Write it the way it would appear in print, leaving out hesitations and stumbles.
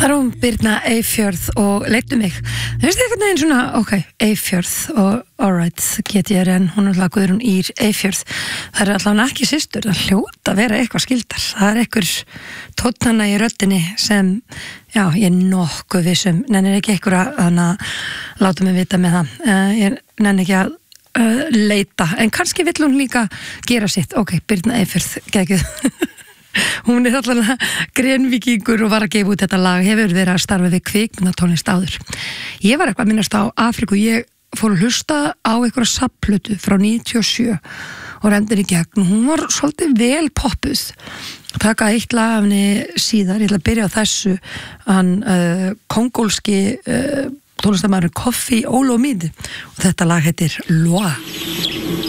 Það er Birna Eyfjörð og leiddu mig. Það finnst einhvern veginn svona, ok, Eyfjörð og alright, GTRN, hún er alltaf Guðrún Ýr Eyfjörð. Það er alltaf ekki systur, það hljóta að vera eitthvað skildar. Það er einhver tónnana í röddinni sem, já, ég er nokkuð vissum, nennir ekki einhver að láta mig vita með það. Ég nenni ekki að leita, en kannski vill hún líka gera sitt. Ok, Birna Eyfjörð, geggjuð. Hún er alltaf Grænvíkingur og var að gefa út þetta lag, hefur verið að starfa við kvikmyndatónlist áður. Ég var eitthvað að minnast á Afríku, ég fór að hlusta á einhverja safnplötu frá 97 og rendir í gegn. Hún var svolítið vel poppuð. Taka eitt lag af henni síðar, ég ætla að byrja á þessu, hann kongólski tónlistarmaðurinn Koffi Olomide og þetta lag heitir Loa.